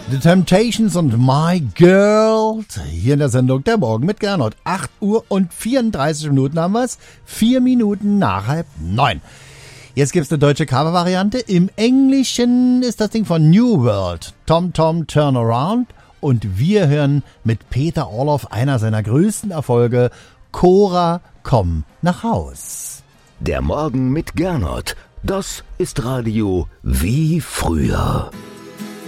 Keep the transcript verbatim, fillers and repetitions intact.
The Temptations und My Girl. Hier in der Sendung Der Morgen mit Gernot. acht Uhr und vierunddreißig Minuten haben wir es. Vier Minuten nach halb neun. Jetzt gibt's eine deutsche Cover-Variante. Im Englischen ist das Ding von New World. Tom Tom Turnaround. Und wir hören mit Peter Orloff einer seiner größten Erfolge. Cora, komm nach Haus. Der Morgen mit Gernot. Das ist Radio wie früher.